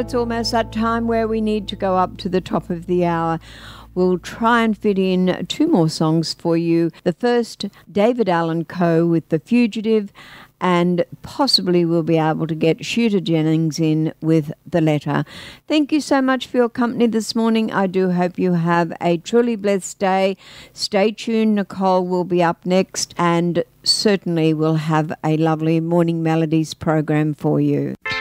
It's almost that time where we need to go up to the top of the hour. We'll try and fit in two more songs for you. The first, David Allan Coe with The Fugitive, and possibly we'll be able to get Shooter Jennings in with The Letter. Thank you so much for your company this morning. I do hope you have a truly blessed day. Stay tuned. Nicole will be up next, and certainly we'll have a lovely Morning Melodies program for you.